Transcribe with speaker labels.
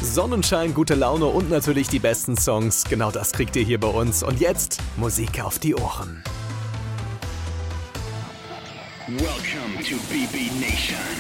Speaker 1: Sonnenschein, gute Laune und natürlich die besten Songs. Genau das kriegt ihr hier bei uns. Und jetzt Musik auf die Ohren.
Speaker 2: Welcome to BB Nation.